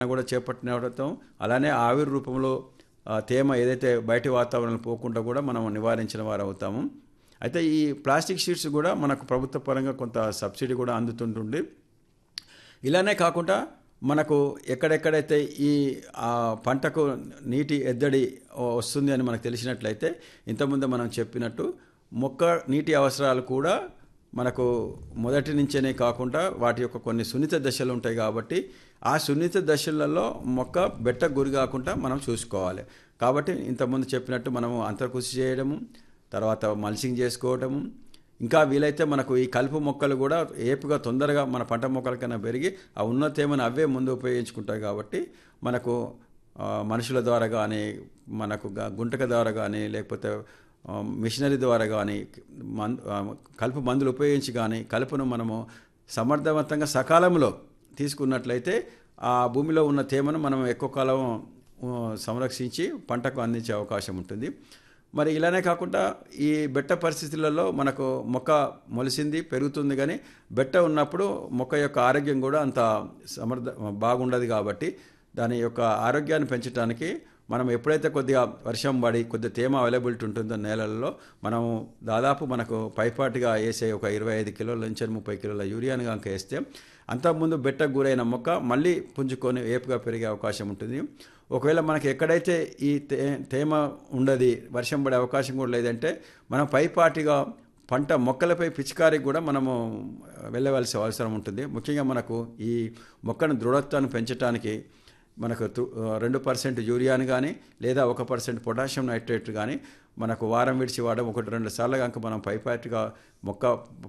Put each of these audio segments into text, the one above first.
కూడా చేపట్టినవడం, అలానే ఆవిరి రూపంలో తేమ ఏదైతే బయటి వాతావరణం పోకుండా కూడా మనం నివారించిన వారు అవుతాము. అయితే ఈ ప్లాస్టిక్ షీట్స్ కూడా మనకు ప్రభుత్వ పరంగా కొంత సబ్సిడీ కూడా అందుతుంటుంది. ఇలానే కాకుండా మనకు ఎక్కడెక్కడైతే ఈ పంటకు నీటి ఎద్దడి వస్తుంది అని మనకు తెలిసినట్లయితే, ఇంతకుముందు మనం చెప్పినట్టు మొక్క నీటి అవసరాలు కూడా మనకు మొదటి నుంచేనే కాకుండా వాటి యొక్క కొన్ని సున్నిత దశలు ఉంటాయి కాబట్టి ఆ సున్నిత దశలలో మొక్క బెట్టకు గురి కాకుండా మనం చూసుకోవాలి. కాబట్టి ఇంతకుముందు చెప్పినట్టు మనము అంతర్కృషి చేయడము, తర్వాత మల్చింగ్ చేసుకోవడము, ఇంకా వీలైతే మనకు ఈ కలుపు మొక్కలు కూడా ఏపుగా తొందరగా మన పంట మొక్కల కన్నా పెరిగి ఆ ఉన్న తేమను అవే ముందు ఉపయోగించుకుంటాయి. కాబట్టి మనకు మనుషుల ద్వారా కానీ, మనకు గుంటక ద్వారా కానీ, లేకపోతే మిషనరీ ద్వారా కానీ, కలుపు మందులు ఉపయోగించి కానీ కలుపును మనము సమర్థవంతంగా సకాలంలో తీసుకున్నట్లయితే ఆ భూమిలో ఉన్న తేమను మనం ఎక్కువ కాలం సంరక్షించి పంటకు అందించే అవకాశం ఉంటుంది. మరి ఇలానే కాకుండా ఈ బెట్ట పరిస్థితులలో మనకు మొక్క మొలిసింది పెరుగుతుంది, కానీ బెట్ట ఉన్నప్పుడు మొక్క యొక్క ఆరోగ్యం కూడా అంత బాగుండదు. కాబట్టి దాని యొక్క ఆరోగ్యాన్ని పెంచడానికి మనం ఎప్పుడైతే కొద్దిగా వర్షం పడి కొద్దిగా తేమ అవైలబిలిటీ ఉంటుందో నేలల్లో మనము దాదాపు మనకు పైపాటిగా వేసే ఒక 25 కిలోల నుంచి 30 కిలోల యూరియాని కనుక వేస్తే అంతకుముందు బెట్టకు గురైన మొక్క మళ్ళీ పుంజుకొని ఏపుగా పెరిగే అవకాశం ఉంటుంది. ఒకవేళ మనకి ఎక్కడైతే ఈ తేమ ఉండదు, వర్షం పడే అవకాశం కూడా లేదంటే మనం పైపాటిగా పంట మొక్కలపై పిచికారికి కూడా మనము వెళ్ళవలసిన అవసరం ఉంటుంది. ముఖ్యంగా మనకు ఈ మొక్కను దృఢత్వాన్ని పెంచడానికి మనకు 2% యూరియాని కానీ లేదా 1% పొటాషియం నైట్రేట్ కానీ మనకు వారం విడిచి వాడడం 1-2 సార్లు కనుక మనం పైపాటిగా మొక్క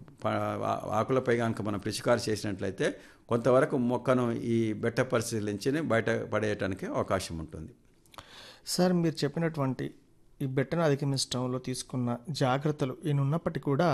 ఆకులపై కనుక మనం పిచికారి చేసినట్లయితే కొంతవరకు మొక్కను ఈ బెట్ట పరిస్థితుల నుంచి బయట పడేయడానికి అవకాశం ఉంటుంది. సార్, మీరు చెప్పినటువంటి ఈ బెట్టను అధిగమించడంలో తీసుకున్న జాగ్రత్తలు ఉన్నప్పటికీ కూడా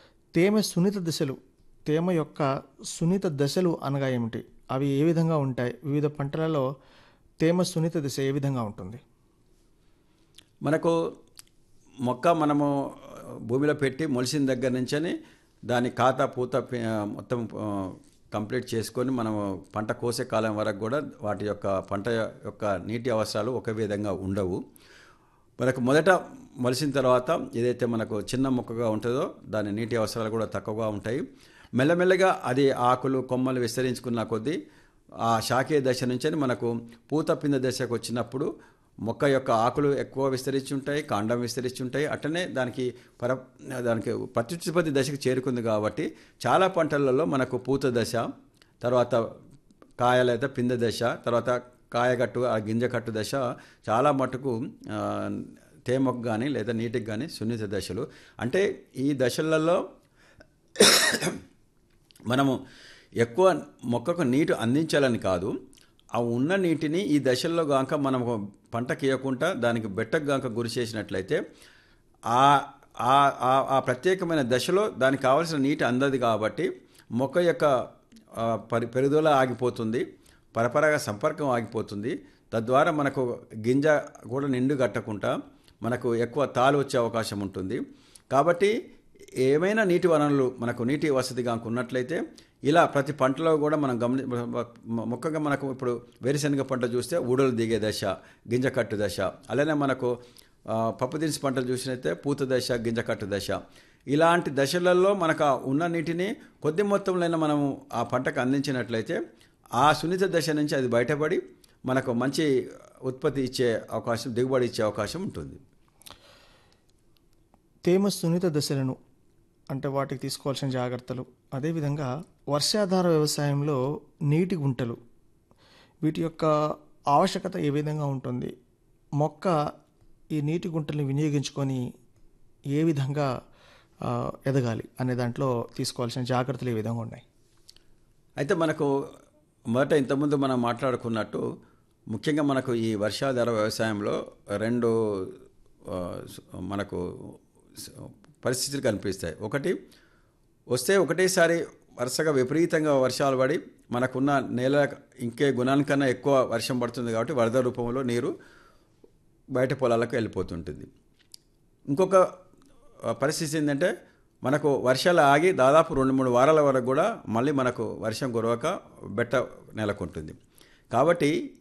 తేమ యొక్క సున్నిత దశలు అనగా ఏమిటి, అవి ఏ విధంగా ఉంటాయి, వివిధ పంటలలో తేమ సున్నిత దశ ఏ విధంగా ఉంటుంది? మనకు మొక్క మనము భూమిలో పెట్టి మొలిసిన దగ్గర నుంచని దాని ఖాతా పూత మొత్తం కంప్లీట్ చేసుకొని మనము పంట కోసే కాలం వరకు కూడా వాటి యొక్క పంట యొక్క నీటి అవసరాలు ఒకే విధంగా ఉండవు. మనకు మొదట మొలిసిన తర్వాత ఏదైతే మనకు చిన్న మొక్కగా ఉంటుందో దాని నీటి అవసరాలు కూడా తక్కువగా ఉంటాయి. మెల్లమెల్లగా అది ఆకులు కొమ్మలు విస్తరించుకున్న కొద్దీ ఆ శాఖీయ దశ నుంచి మనకు పూత పింద దశకు వచ్చినప్పుడు మొక్క యొక్క ఆకులు ఎక్కువ విస్తరించి ఉంటాయి, కాండం విస్తరించి ఉంటాయి. అట్లనే దానికి ప్రత్యుత్పత్తి దశకు చేరుకుంది కాబట్టి చాలా పంటలలో మనకు పూత దశ, తర్వాత కాయలైతే పింద దశ, తర్వాత కాయగట్టు ఆ గింజకట్టు దశ చాలా మటుకు తేమకు కానీ లేదా నీటికి కానీ సున్నిత దశలు. అంటే ఈ దశలలో మనము ఎక్కువ మొక్కకు నీటి అందించాలని కాదు, ఆ ఉన్న నీటిని ఈ దశల్లో గాక మనం పంటకి ఇవ్వకుండా దానికి బెట్టకు గాక గురి చేసినట్లయితే ఆ ప్రత్యేకమైన దశలో దానికి కావాల్సిన నీటి అందదు. కాబట్టి మొక్క యొక్క పెరుగుదల ఆగిపోతుంది, పరపరాగ సంపర్కం ఆగిపోతుంది. తద్వారా మనకు గింజ కూడా నిండు కట్టకుండా మనకు ఎక్కువ తాలు వచ్చే అవకాశం ఉంటుంది. కాబట్టి ఏమైనా నీటి వనరులు మనకు నీటి వసతి కనుక ఉన్నట్లయితే ఇలా ప్రతి పంటలో కూడా మనం ముఖ్యంగా మనకు ఇప్పుడు వేరుశనగ పంట చూస్తే ఊడలు దిగే దశ, గింజ కట్టు దశ, అలానే మనకు పప్పు దినుసు పంటలు చూసినట్లయితే పూత దశ, గింజ కట్టు దశ, ఇలాంటి దశలలో మనకు ఉన్న నీటిని కొద్ది మొత్తంలో మనము ఆ పంటకు అందించినట్లయితే ఆ సున్నిత దశ నుంచి అది బయటపడి మనకు మంచి ఉత్పత్తి ఇచ్చే అవకాశం, దిగుబడి ఇచ్చే అవకాశం ఉంటుంది. తేమ సున్నిత దశలను అంటే వాటికి తీసుకోవాల్సిన జాగ్రత్తలు, అదేవిధంగా వర్షాధార వ్యవసాయంలో నీటి గుంటలు, వీటి యొక్క ఆవశ్యకత ఏ విధంగా ఉంటుంది, మొక్క ఈ నీటి గుంటల్ని వినియోగించుకొని ఏ విధంగా ఎదగాలి అనే దాంట్లో తీసుకోవాల్సిన జాగ్రత్తలు ఏ విధంగా ఉన్నాయి? అయితే మనకు మొదట ఇంతకుముందు మనం మాట్లాడుకున్నట్టు ముఖ్యంగా మనకు ఈ వర్షాధార వ్యవసాయంలో రెండు మనకు పరిస్థితులు కనిపిస్తాయి. ఒకటి వస్తే ఒకటేసారి వరుసగా విపరీతంగా వర్షాలు పడి మనకున్న నేల ఇంకే గుణానికన్నా ఎక్కువ వర్షం పడుతుంది కాబట్టి వరద రూపంలో నీరు బయట పొలాలకు వెళ్ళిపోతుంటుంది. ఇంకొక పరిస్థితి ఏంటంటే మనకు వర్షాలు ఆగి దాదాపు 2-3 వారాల వరకు కూడా మళ్ళీ మనకు వర్షం కురవక బెట్ట నెలకొంటుంది. కాబట్టి